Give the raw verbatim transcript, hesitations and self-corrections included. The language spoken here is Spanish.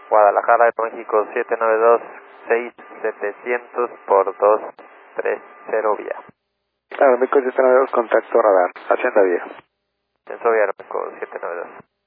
Guadalajara, México, siete nueve dos, seis setecientos por dos tres cero vía. Aeroméxico siete nueve dos, contacto radar, Hacienda Vía. Censo Vía Aeroméxico siete nueve dos.